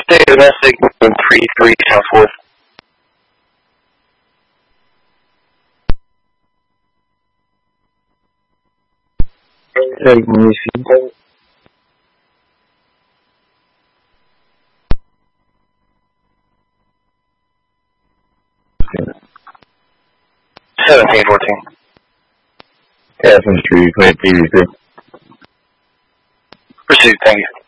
Thursday, domestic, 133, South 4th. Take me, see. 1714. Infantry, clear TV, Proceed, thank you.